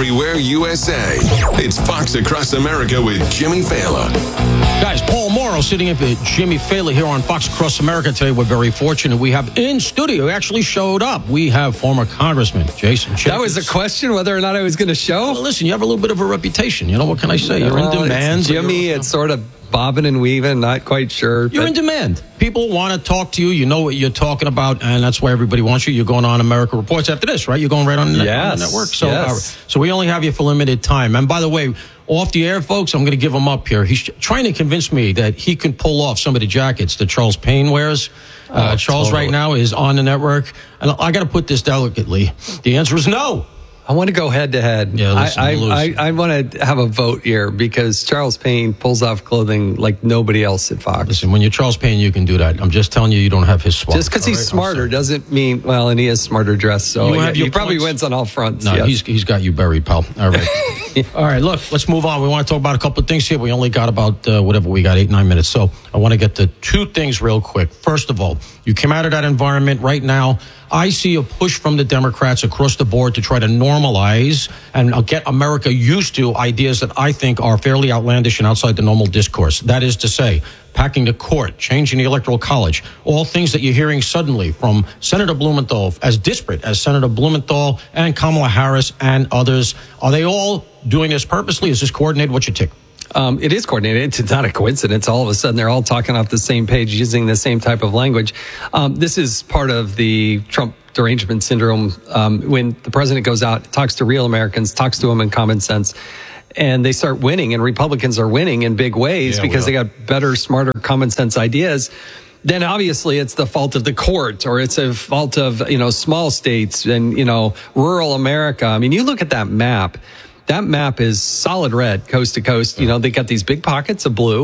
everywhere USA. It's Fox Across America with Jimmy Fallon. Guys, Paul Morrow sitting in for Jimmy Fallon here on Fox Across America today. We're very fortunate. We have in studio, actually showed up, we have former Congressman Jason Chaffetz. That was the question, whether or not I was going to show? Well, listen, you have a little bit of a reputation. You know, what can I say? You're in demand. Jimmy, it's sort of bobbing and weaving, not quite sure. You're in demand. People want to talk to you. You know what you're talking about, and that's why everybody wants you. You're going on America Reports after this, right? You're going right on the network. So, so we only have you for limited time. And by the way, off the air, folks, I'm going to give him up here. He's trying to convince me that he can pull off some of the jackets that Charles Payne wears. Charles totally. Right now is on the network. And I got to put this delicately. The answer is no. I want to go head to head. Yeah, listen, I want to have a vote here because Charles Payne pulls off clothing like nobody else at Fox. Listen, when you're Charles Payne, you can do that. I'm just telling you, you don't have his swag. Just because he's smarter doesn't mean, well, and he is smarter dressed, so he probably wins on all fronts. No, he's got you buried, pal. All right. All right, look, let's move on. We want to talk about a couple of things here. We only got about, 8-9 minutes. So I want to get to two things real quick. First of all, you came out of that environment right now. I see a push from the Democrats across the board to try to normalize and get America used to ideas that I think are fairly outlandish and outside the normal discourse. That is to say, packing the court, changing the Electoral College, all things that you're hearing suddenly from Senator Blumenthal, as disparate as Senator Blumenthal and Kamala Harris and others. Are they all doing this purposely? Is this coordinated? What's your take? It is coordinated. It's not a coincidence. All of a sudden, they're all talking off the same page, using the same type of language. This is part of the Trump derangement syndrome. When the president goes out, talks to real Americans, talks to them in common sense, and they start winning, and Republicans are winning in big ways because they got better, smarter, common sense ideas. Then obviously it's the fault of the court, or it's a fault of, small states and, rural America. I mean, you look at that map. That map is solid red, coast to coast. They got these big pockets of blue.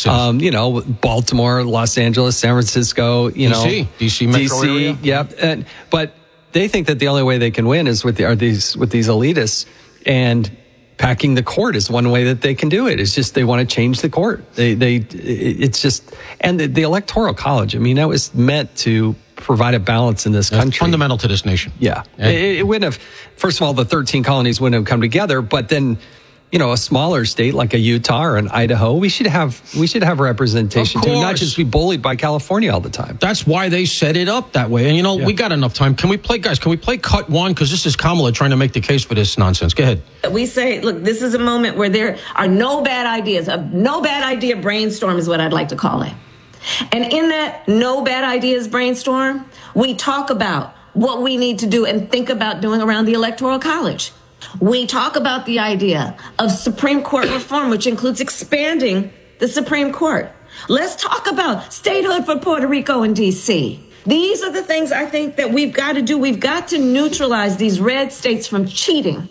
Right, Baltimore, Los Angeles, San Francisco, DC metro area. Yep. But they think that the only way they can win is with these elitists, and packing the court is one way that they can do it. It's just they want to change the court. And the Electoral College. I mean, that was meant to provide a balance in this country. It's fundamental to this nation. Yeah. It wouldn't have, first of all, the 13 colonies wouldn't have come together, but then, a smaller state like a Utah or an Idaho, we should have representation too, not just be bullied by California all the time. That's why they set it up that way. And we got enough time. Can we play cut one? Because this is Kamala trying to make the case for this nonsense. Go ahead. We say, look, this is a moment where there are no bad ideas. A no bad idea brainstorm is what I'd like to call it. And in that no bad ideas brainstorm, we talk about what we need to do and think about doing around the Electoral College. We talk about the idea of Supreme Court reform, which includes expanding the Supreme Court. Let's talk about statehood for Puerto Rico and D.C. These are the things I think that we've got to do. We've got to neutralize these red states from cheating.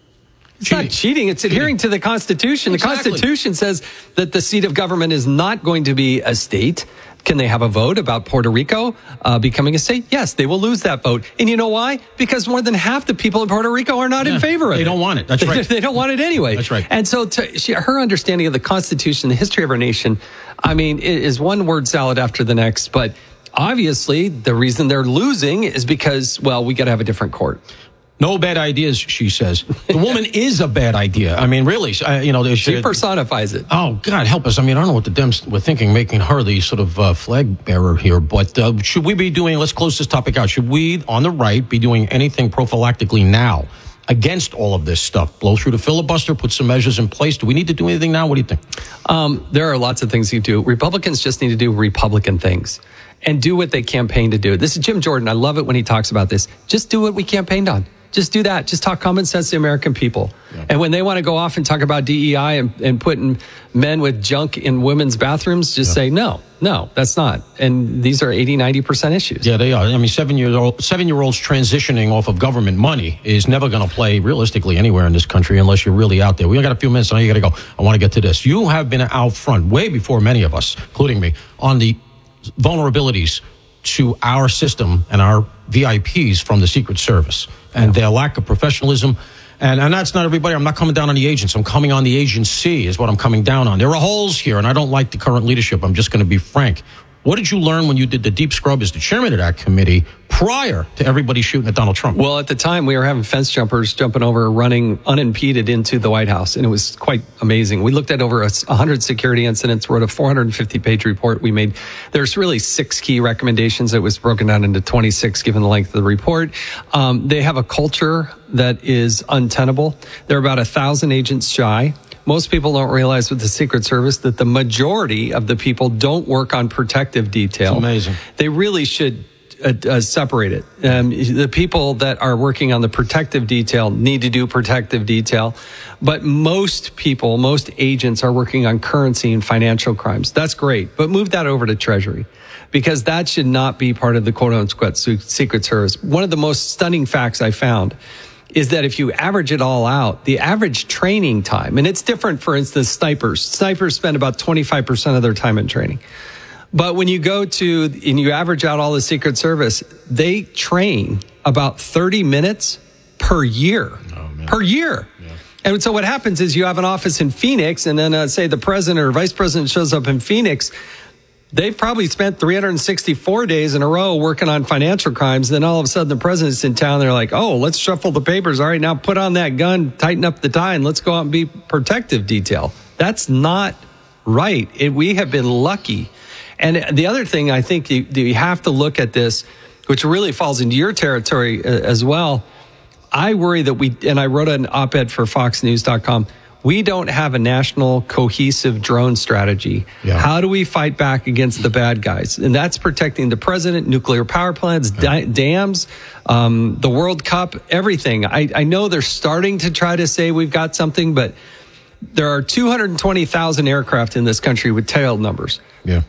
It's not cheating. It's adhering to the Constitution. Exactly. The Constitution says that the seat of government is not going to be a state. Can they have a vote about Puerto Rico becoming a state? Yes, they will lose that vote. And you know why? Because more than half the people in Puerto Rico are not in favor of it. They don't want it. That's right. They don't want it anyway. That's right. And so her understanding of the Constitution, the history of our nation, I mean, it is one word salad after the next. But obviously, the reason they're losing is because, we got to have a different court. No bad ideas, she says. The woman is a bad idea. I mean, really. She personifies it. Oh, God, help us. I mean, I don't know what the Dems were thinking, making her the sort of flag bearer here. But should we be doing, let's close this topic out. Should we, on the right, be doing anything prophylactically now against all of this stuff? Blow through the filibuster, put some measures in place. Do we need to do anything now? What do you think? There are lots of things you do. Republicans just need to do Republican things and do what they campaigned to do. This is Jim Jordan. I love it when he talks about this. Just do what we campaigned on. Just do that. Just talk common sense to the American people. Yeah. And when they want to go off and talk about DEI and putting men with junk in women's bathrooms, just say, no, that's not. And these are 80-90% issues. Yeah, they are. I mean, 7-year-olds transitioning off of government money is never going to play realistically anywhere in this country unless you're really out there. We got a few minutes. I know you got to go. I want to get to this. You have been out front way before many of us, including me, on the vulnerabilities to our system and our VIPs from the Secret Service and their lack of professionalism. And that's not everybody. I'm not coming down on the agents. I'm coming on the agency is what I'm coming down on. There are holes here, and I don't like the current leadership. I'm just going to be frank. What did you learn when you did the deep scrub as the chairman of that committee prior to everybody shooting at Donald Trump? Well, at the time, we were having fence jumpers jumping over, running unimpeded into the White House, and it was quite amazing. We looked at over 100 security incidents, wrote a 450-page report. There's really 6 key recommendations. It was broken down into 26, given the length of the report. They have a culture that is untenable. They're about 1,000 agents shy. Most people don't realize with the Secret Service that the majority of the people don't work on protective detail. It's amazing. They really should separate it. The people that are working on the protective detail need to do protective detail. But most agents are working on currency and financial crimes. That's great. But move that over to Treasury, because that should not be part of the quote-unquote Secret Service. One of the most stunning facts I found is that if you average it all out, the average training time, and it's different, for instance, snipers spend about 25% of their time in training. But when you go to, and you average out all the Secret Service, they train about 30 minutes per year. Per year. Yeah. And so what happens is you have an office in Phoenix, and then say the president or vice president shows up in Phoenix. They've probably spent 364 days in a row working on financial crimes. Then all of a sudden the president's in town. They're like, oh, let's shuffle the papers. All right, now put on that gun, tighten up the tie, and let's go out and be protective detail. That's not right. We have been lucky. And the other thing, I think you have to look at this, which really falls into your territory as well. I worry that and I wrote an op-ed for FoxNews.com. We don't have a national cohesive drone strategy. Yeah. How do we fight back against the bad guys? And that's protecting the president, nuclear power plants, dams, the World Cup, everything. I know they're starting to try to say we've got something, but there are 220,000 aircraft in this country with tail numbers. Yeah.